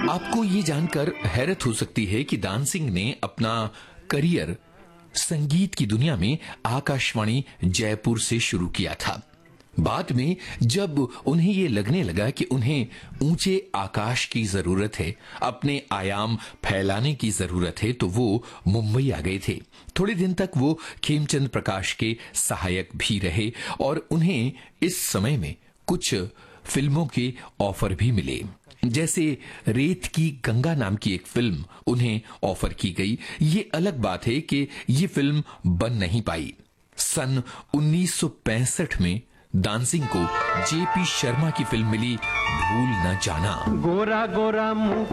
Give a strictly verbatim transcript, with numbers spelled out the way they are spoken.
आपको ये जानकर हैरत हो सकती है कि दान सिंह ने अपना करियर संगीत की दुनिया में आकाशवाणी जयपुर से शुरू किया था। बाद में जब उन्हें ये लगने लगा कि उन्हें ऊंचे आकाश की जरूरत है, अपने आयाम फैलाने की जरूरत है, तो वो मुंबई आ गए थे। थोड़े दिन तक वो खेमचंद प्रकाश के सहायक भी रहे और उन्हें इस समय में कुछ फिल्मों के ऑफर भी मिले। जैसे रेत की गंगा नाम की एक फिल्म उन्हें ऑफर की गई। ये अलग बात है कि ये फिल्म बन नहीं पाई। सन उन्नीस सौ पैंसठ में दान सिंह को जेपी शर्मा की फिल्म मिली भूल न जाना। गोरा गोरा मुंह